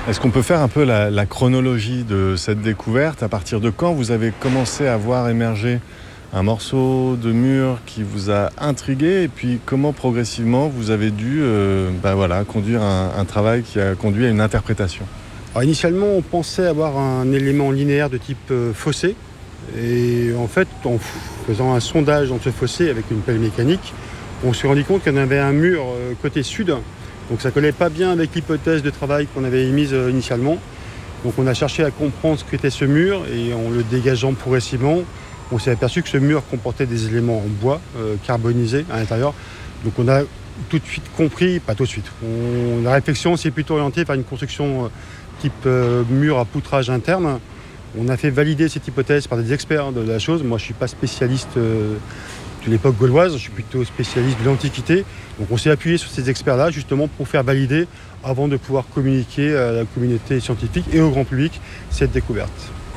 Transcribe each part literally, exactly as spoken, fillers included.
Est-ce qu'on peut faire un peu la, la chronologie de cette découverte? À partir de quand vous avez commencé à voir émerger un morceau de mur qui vous a intrigué, et puis comment progressivement vous avez dû euh, ben voilà, conduire un, un travail qui a conduit à une interprétation? Alors, initialement, on pensait avoir un élément linéaire de type euh, fossé. Et en fait, en faisant un sondage dans ce fossé avec une pelle mécanique, on s'est rendu compte qu'il y en avait un mur euh, côté sud. Donc ça ne collait pas bien avec l'hypothèse de travail qu'on avait émise euh, initialement. Donc on a cherché à comprendre ce qu'était ce mur, et en le dégageant progressivement, on s'est aperçu que ce mur comportait des éléments en bois euh, carbonisés à l'intérieur. Donc on a tout de suite compris, pas tout de suite, on, la réflexion s'est plutôt orientée vers une construction euh, type euh, mur à poutrage interne. On a fait valider cette hypothèse par des experts de la chose. Moi je ne suis pas spécialiste euh, de l'époque gauloise, je suis plutôt spécialiste de l'Antiquité. Donc on s'est appuyé sur ces experts-là justement pour faire valider avant de pouvoir communiquer à la communauté scientifique et au grand public cette découverte.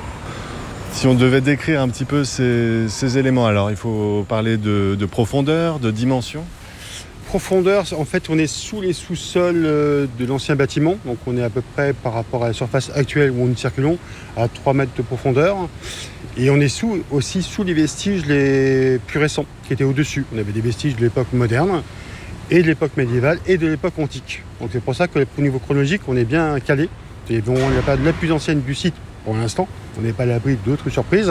Si on devait décrire un petit peu ces, ces éléments, alors il faut parler de, de profondeur, de dimension. Profondeur, en fait, on est sous les sous-sols de l'ancien bâtiment. Donc on est à peu près, par rapport à la surface actuelle où nous circulons, à trois mètres de profondeur. Et on est sous, aussi sous les vestiges les plus récents, qui étaient au-dessus. On avait des vestiges de l'époque moderne, et de l'époque médiévale, et de l'époque antique. Donc c'est pour ça qu'au niveau chronologique, on est bien calé. Et bon, il n'y a pas de la plus ancienne du site pour l'instant. On n'est pas à l'abri d'autres surprises.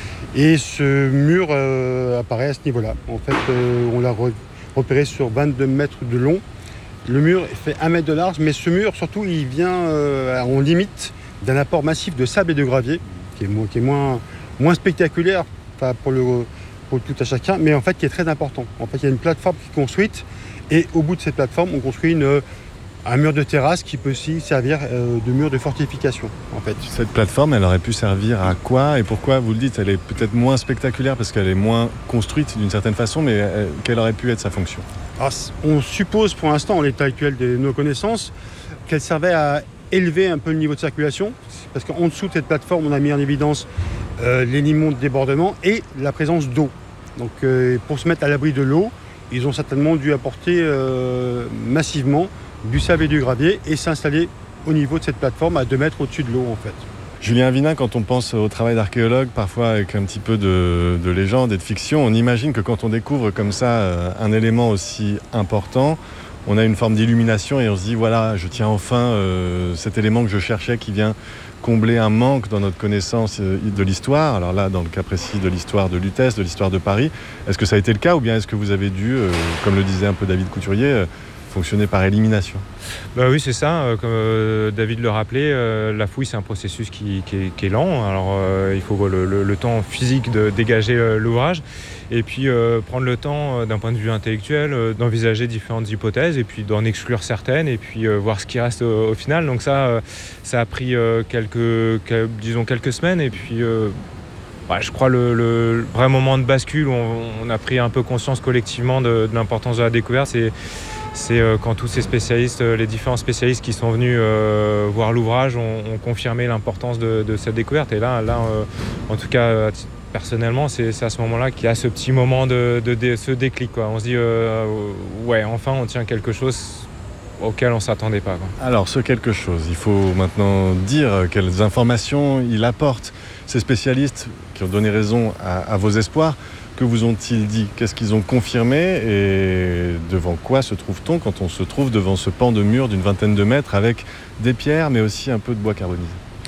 Et ce mur euh, apparaît à ce niveau-là. En fait, euh, on l'a re- repéré sur vingt-deux mètres de long. Le mur fait un mètre de large, mais ce mur, surtout, il vient euh, en limite d'un apport massif de sable et de gravier, qui est, mo- qui est moins, moins spectaculaire pour, le, pour tout à chacun, mais en fait qui est très important. En fait, il y a une plateforme qui est construite, et au bout de cette plateforme, on construit une, un mur de terrasse qui peut aussi servir euh, de mur de fortification. En fait. Cette plateforme, elle aurait pu servir à quoi et pourquoi? Vous le dites, elle est peut-être moins spectaculaire parce qu'elle est moins construite d'une certaine façon, mais euh, quelle aurait pu être sa fonction? Alors, on suppose pour l'instant, en l'état actuel de nos connaissances, qu'elle servait à élever un peu le niveau de circulation, parce qu'en dessous de cette plateforme, on a mis en évidence euh, les limons de débordement et la présence d'eau. Donc euh, pour se mettre à l'abri de l'eau, ils ont certainement dû apporter euh, massivement du sable et du gravier et s'installer au niveau de cette plateforme à deux mètres au-dessus de l'eau en fait. Julien Avinin, quand on pense au travail d'archéologue, parfois avec un petit peu de, de légende et de fiction, on imagine que quand on découvre comme ça un élément aussi important, on a une forme d'illumination et on se dit voilà, je tiens enfin euh, cet élément que je cherchais qui vient combler un manque dans notre connaissance de l'histoire. Alors là, dans le cas précis de l'histoire de Lutèce, de l'histoire de Paris, est-ce que ça a été le cas ou bien est-ce que vous avez dû, euh, comme le disait un peu David Couturier, euh, fonctionner par élimination? Bah oui, c'est ça. Euh, comme euh, David le rappelait, euh, la fouille, c'est un processus qui, qui, est, qui est lent. Alors, euh, il faut le, le, le temps physique de dégager euh, l'ouvrage et puis euh, prendre le temps, euh, d'un point de vue intellectuel, euh, d'envisager différentes hypothèses et puis d'en exclure certaines et puis euh, voir ce qui reste au, au final. Donc ça, euh, ça a pris euh, quelques, quelques, disons quelques semaines et puis... Euh, Ouais, je crois le, le vrai moment de bascule où on, on a pris un peu conscience collectivement de, de l'importance de la découverte, c'est, c'est euh, quand tous ces spécialistes, les différents spécialistes qui sont venus euh, voir l'ouvrage ont, ont confirmé l'importance de, de cette découverte. Et là, là euh, en tout cas, personnellement, c'est, c'est à ce moment-là qu'il y a ce petit moment de, de, de ce déclic, quoi. On se dit, euh, ouais, enfin, on tient quelque chose auquel on ne s'attendait pas, quoi. Alors, ce quelque chose, il faut maintenant dire quelles informations il apporte. Ces spécialistes qui ont donné raison à, à vos espoirs, que vous ont-ils dit? Qu'est-ce qu'ils ont confirmé? Et devant quoi se trouve-t-on quand on se trouve devant ce pan de mur d'une vingtaine de mètres avec des pierres, mais aussi un peu de bois carbonisé?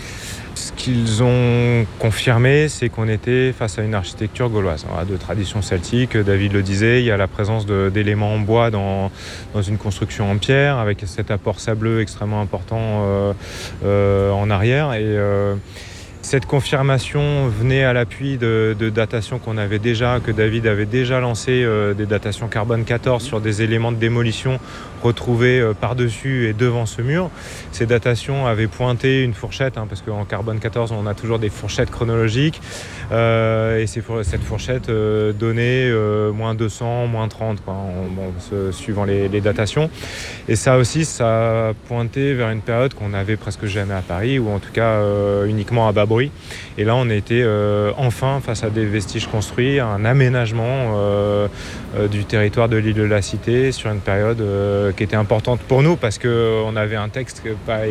Ce qu'ils ont confirmé, c'est qu'on était face à une architecture gauloise, de tradition celtique. David le disait, il y a la présence de, d'éléments en bois dans, dans une construction en pierre, avec cet apport sableux extrêmement important euh, euh, en arrière. Et euh, cette confirmation venait à l'appui de, de datations qu'on avait déjà, que David avait déjà lancées, euh, des datations carbone quatorze sur des éléments de démolition retrouvés euh, par-dessus et devant ce mur. Ces datations avaient pointé une fourchette, hein, parce qu'en carbone quatorze, on a toujours des fourchettes chronologiques, euh, et c'est, cette fourchette euh, donnait euh, moins deux cents, moins trente, quoi, en, bon, ce, suivant les, les datations. Et ça aussi, ça a pointé vers une période qu'on n'avait presque jamais à Paris, ou en tout cas euh, uniquement à bas bruit. Et là, on était euh, enfin face à des vestiges construits, un aménagement euh, euh, du territoire de l'île de la Cité sur une période euh, qui était importante pour nous parce qu'on avait un texte pas